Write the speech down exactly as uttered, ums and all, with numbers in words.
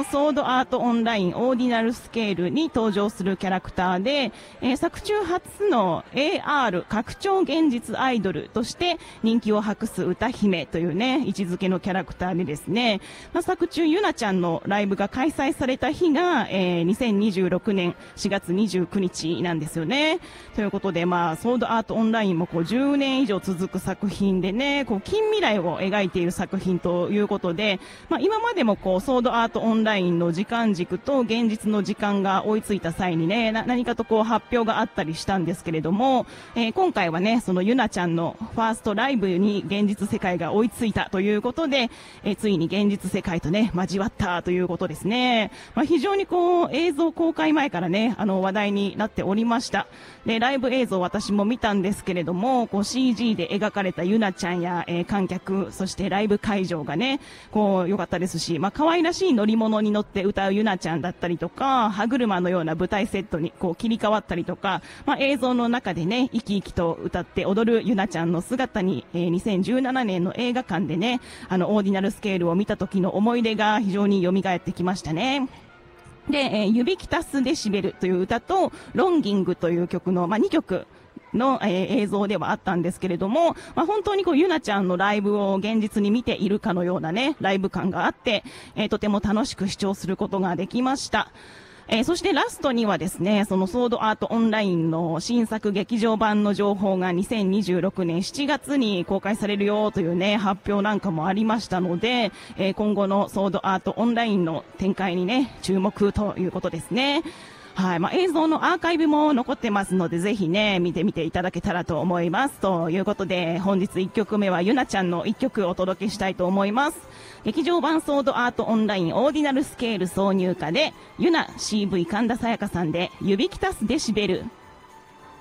のソードアートオンラインオーディナルスケールに登場するキャラクターで、えー、作中初の エーアール 拡張現実アイドルとして人気を博す歌姫というね、位置づけのキャラクターでですね、まあ、作中ゆなちゃんのライブが開催された日が、えー、にせんにじゅうろくねんしがつにじゅうくにちなんですよね。ということで、まあ、ソードアートオンラインもこうじゅうねん以上続く作品でね、こう近未来を描いている作品ということで、まあ、今までもこうソードアートオンラインの時間軸と現実の時間が追いついた際にね、な何かとこう発表があったりしたんですけれども、えー、今回はね、そのゆなちゃんのファーストライブに現実世界が追いついたということで、えー、ついに現実世界とね、交わったということですね。まあ、非常にこう映像公開前からね、あの話題になっておりました。で、ライブ映像私も見たんですけれども、こう シージー で描かれたゆなちゃんや、えー、観客、そしてライブ会場がね、こう良かったですし、まあ可愛らしい乗り物に乗って歌うゆなちゃんだったりとか、歯車のような舞台セットにこう切り替わったりとか、まあ映像の中でね、生き生きと歌って踊るゆなちゃんの姿に、えー、にせんじゅうななねんの映画館でね、あのオーディナルスケールを見た時の思い出が非常に蘇ってきましたね。で、えー、指きたすデシベルという歌と、ロンギングという曲の、まあ、にきょくの、えー、映像ではあったんですけれども、まあ、本当にこう、ゆなちゃんのライブを現実に見ているかのようなね、ライブ感があって、えー、とても楽しく視聴することができました。えー、そしてラストにはですね、そのソードアートオンラインの新作劇場版の情報がにせんにじゅうろくねんしちがつに公開されるよというね、発表なんかもありましたので、えー、今後のソードアートオンラインの展開にね、注目ということですね。はい。まあ、映像のアーカイブも残ってますので、ぜひね、見てみていただけたらと思います。ということで、本日いっきょくめはゆなちゃんのいっきょくお届けしたいと思います。劇場版ソードアートオンラインオーディナルスケール挿入歌で、ゆな シーブイ 神田沙也加さんで、指きたすデシベル。